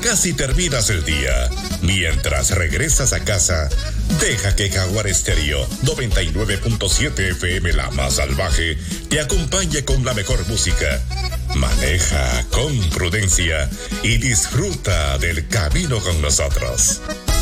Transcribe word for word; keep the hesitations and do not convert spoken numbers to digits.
casi terminas el día. Mientras regresas a casa, deja que Jaguar Estéreo noventa y nueve punto siete F M, la más salvaje, te acompañe con la mejor música. Maneja con prudencia y disfruta del camino con nosotros.